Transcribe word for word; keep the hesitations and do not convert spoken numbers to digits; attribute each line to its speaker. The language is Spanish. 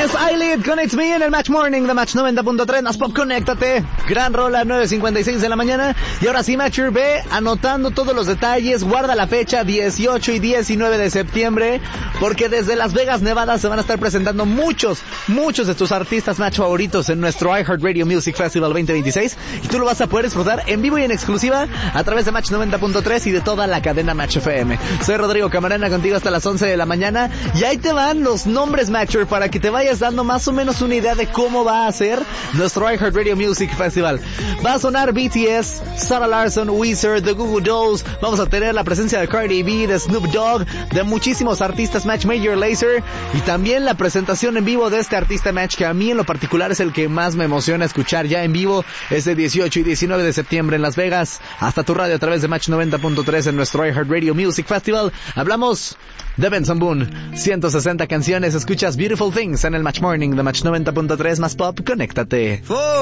Speaker 1: Es Eyelid con It's Me en el Match Morning de Match noventa punto tres. Más pop, conéctate. Gran rola, nueve cincuenta y seis de la mañana. Y ahora sí, Matcher, ve anotando todos los detalles. Guarda la fecha, dieciocho y diecinueve de septiembre. Porque desde Las Vegas, Nevada, se van a estar presentando muchos, muchos de tus artistas Match favoritos en nuestro iHeartRadio Music Festival veinte veintiséis. Y tú lo vas a poder disfrutar en vivo y en exclusiva a través de Match noventa punto tres y de toda la cadena Match F M. Soy Rodrigo Camarena, contigo hasta las once de la mañana. Y ahí te van los nombres, Matcher, para que te vayas dando más o menos una idea de cómo va a ser nuestro iHeartRadio Music Festival. Va a sonar B T S, Sarah Larson, Weezer, The Goo Goo Dolls. Vamos a tener la presencia de Cardi B, de Snoop Dogg, de muchísimos artistas Match, Major Lazer, y también la presentación en vivo de este artista Match que a mí en lo particular es el que más me emociona escuchar ya en vivo. Es de dieciocho y diecinueve de septiembre en Las Vegas. Hasta tu radio a través de Match noventa punto tres en nuestro iHeartRadio Music Festival. Hablamos de Benson Boone. ciento sesenta canciones. Escuchas Beautiful Things en el Match Morning de Match noventa punto tres. Más pop, conéctate.